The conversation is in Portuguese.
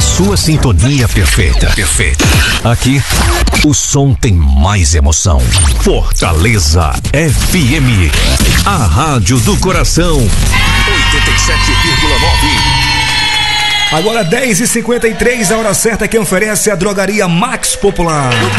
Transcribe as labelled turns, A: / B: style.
A: sua sintonia perfeita. Aqui, o som tem mais emoção. Fortaleza FM, a rádio do coração. 87,9.
B: Agora 10h53, a hora certa, que oferece a drogaria Max Popular.